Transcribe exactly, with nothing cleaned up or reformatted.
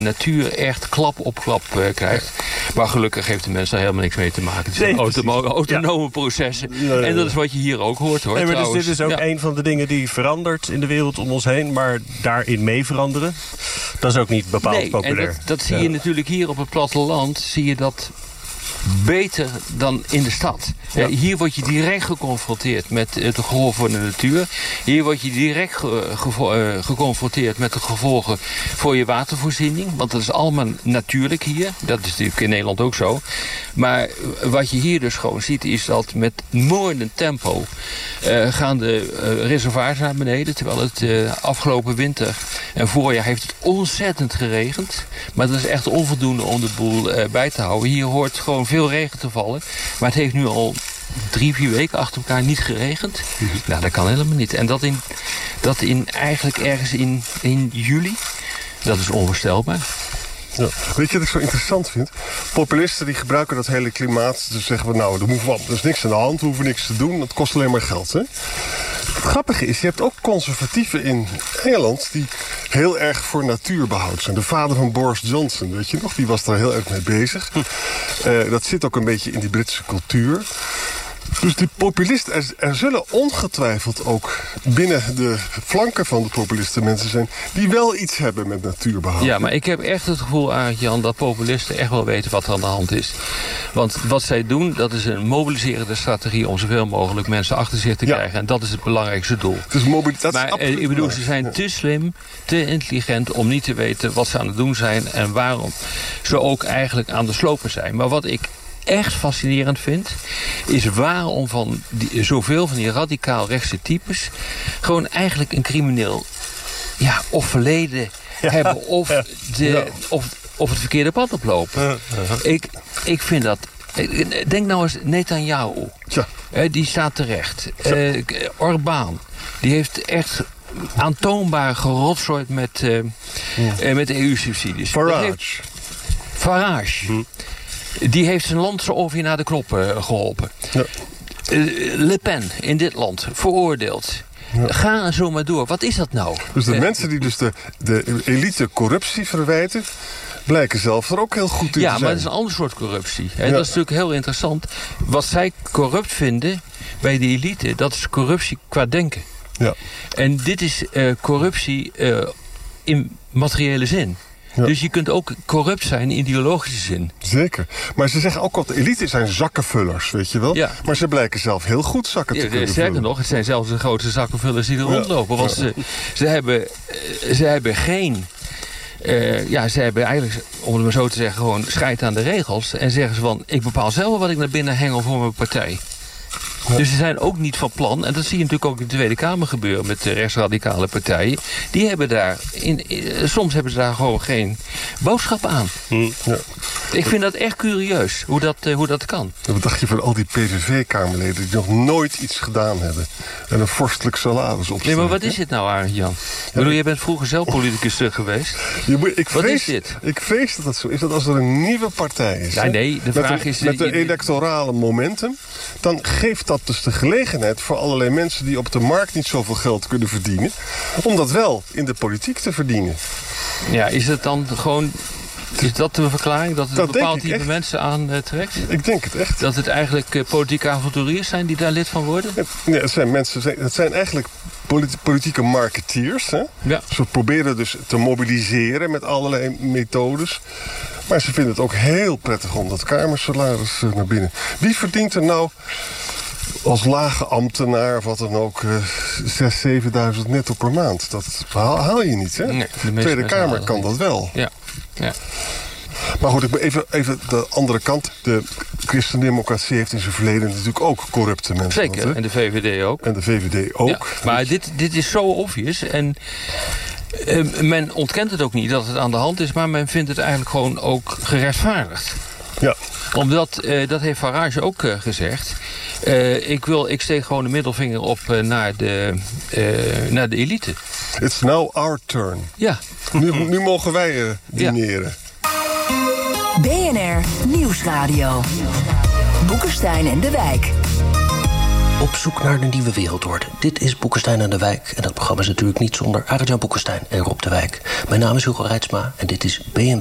natuur echt klap op klap uh, krijgt. Maar gelukkig heeft de mens daar helemaal niks mee te maken. Het zijn nee, automo- autonome ja. processen. Nee, nee, nee. En dat is wat je hier ook hoort, hoor. Nee, maar dus dit is ook ja. een van de dingen die verandert in de wereld om ons heen. Maar daarin mee veranderen, dat is ook niet bepaald nee, populair. En dat, dat zie ja. je natuurlijk hier op het platteland. Zie je dat beter dan in de stad. Ja. Hier word je direct geconfronteerd met het gevolg voor de natuur. Hier word je direct ge- gevo- uh, geconfronteerd met de gevolgen voor je watervoorziening. Want dat is allemaal natuurlijk hier. Dat is natuurlijk in Nederland ook zo. Maar wat je hier dus gewoon ziet is dat met moordend tempo uh, gaan de uh, reservoirs naar beneden. Terwijl het uh, afgelopen winter en voorjaar heeft het ontzettend geregend. Maar dat is echt onvoldoende om de boel uh, bij te houden. Hier hoort gewoon veel regen te vallen. Maar het heeft nu al drie, vier weken achter elkaar niet geregend. Mm-hmm. Nou, dat kan helemaal niet. En dat in, dat in eigenlijk ergens in, in juli. Dat is onvoorstelbaar. Ja. Weet je wat ik zo interessant vind? Populisten die gebruiken dat hele klimaat. Dus zeggen we, nou, er, hoeven, er is niks aan de hand, we hoeven niks te doen. Dat kost alleen maar geld, hè? Het grappige is, je hebt ook conservatieven in Engeland die heel erg voor natuurbehoud zijn. De vader van Boris Johnson, weet je nog? Die was daar heel erg mee bezig. Uh, dat zit ook een beetje in die Britse cultuur. Dus die populisten, er, er zullen ongetwijfeld ook binnen de flanken van de populisten mensen zijn die wel iets hebben met natuurbehoud. Ja, maar ik heb echt het gevoel, Arend-Jan, dat populisten echt wel weten wat er aan de hand is. Want wat zij doen, dat is een mobiliserende strategie om zoveel mogelijk mensen achter zich te ja. krijgen. En dat is het belangrijkste doel. Dus mobiliteit maar is ik bedoel, ze zijn ja. te slim, te intelligent om niet te weten wat ze aan het doen zijn en waarom ze ook eigenlijk aan de slopen zijn. Maar wat ik echt fascinerend vind, is waarom van die, zoveel van die radicaal rechtse types gewoon eigenlijk een crimineel ja, of verleden ja, hebben of, ja, de, ja. of, of het verkeerde pad oplopen. Ja, ja. Ik, ik vind dat. Denk nou eens Netanyahu. Ja. Die staat terecht. Uh, Orbán. Die heeft echt aantoonbaar gerotzooid met, uh, ja. uh, met E U-subsidies. Farage. Farage. Hm. Die heeft zijn land zo ongeveer naar de knop uh, geholpen. Ja. Uh, Le Pen in dit land, veroordeeld. Ja. Ga er zo maar door. Wat is dat nou? Dus de uh, mensen die dus de, de elite corruptie verwijten, blijken zelf er ook heel goed in ja, te zijn. Ja, maar dat is een ander soort corruptie. Ja. Ja. Dat is natuurlijk heel interessant. Wat zij corrupt vinden bij de elite, dat is corruptie qua denken. Ja. En dit is uh, corruptie uh, in materiële zin. Ja. Dus je kunt ook corrupt zijn in ideologische zin. Zeker. Maar ze zeggen ook al, de elite zijn zakkenvullers, weet je wel. Ja. Maar ze blijken zelf heel goed zakken te ja, kunnen sterker vullen. nog, het zijn zelfs de grootste zakkenvullers die er ja. rondlopen. Want ja. ze, ze, hebben, ze hebben geen... Uh, ja, ze hebben eigenlijk, om het maar zo te zeggen, gewoon scheid aan de regels. En zeggen ze van, ik bepaal zelf wat ik naar binnen hengel voor mijn partij. Ja. Dus ze zijn ook niet van plan, en dat zie je natuurlijk ook in de Tweede Kamer gebeuren met de rechtsradicale partijen. Die hebben daar, in, in, soms hebben ze daar gewoon geen boodschap aan. Hm, ja. Ik vind dat echt curieus, hoe dat, uh, hoe dat kan. Ja, wat dacht je van al die P V V-kamerleden die nog nooit iets gedaan hebben en een vorstelijk salaris opsteken? Nee, maar wat is dit nou, Arend-Jan? Ik bedoel, jij bent vroeger zelf politicus uh, geweest. Je moet, ik wat vrees, is dit? Ik vrees dat dat zo is, dat als er een nieuwe partij is... Ja, nee, de vraag met een, is... Met een je, electorale momentum, dan geeft dat dus de gelegenheid voor allerlei mensen die op de markt niet zoveel geld kunnen verdienen, om dat wel in de politiek te verdienen. Ja, is het dan gewoon... Is dat de verklaring? Dat het dat een bepaald type echt. mensen aantrekt? Ik denk het echt. Dat het eigenlijk uh, politieke avonturiers zijn die daar lid van worden? Ja, het zijn mensen, het zijn eigenlijk politi- politieke marketeers. Hè? Ja. Ze proberen dus te mobiliseren met allerlei methodes. Maar ze vinden het ook heel prettig om dat kamersalaris uh, naar binnen. Wie verdient er nou als lage ambtenaar of wat dan ook uh, zes, zevenduizend netto per maand? Dat haal, haal je niet, hè? Nee, de Tweede Kamer kan dat wel. Ja. Ja. Maar goed, ik ben even, even de andere kant. De christendemocratie heeft in zijn verleden natuurlijk ook corrupte mensen. Zeker, gehad, en de V V D ook. En de V V D ook. Ja, maar dit, dit is zo obvious. En uh, men ontkent het ook niet dat het aan de hand is, maar men vindt het eigenlijk gewoon ook gerechtvaardigd. Ja. Omdat, uh, dat heeft Farage ook uh, gezegd. Uh, ik, wil, ik steek gewoon de middelvinger op uh, naar, de, uh, naar de elite. It's now our turn. Ja. Nu, nu mogen wij uh, dineren. Ja. B N R Nieuwsradio. Boekenstein en de Wijk. Op zoek naar de nieuwe wereldorde. Dit is Boekenstein aan de Wijk. En dat programma is natuurlijk niet zonder Arjan Boekenstein en Rob de Wijk. Mijn naam is Hugo Reitsma en dit is B N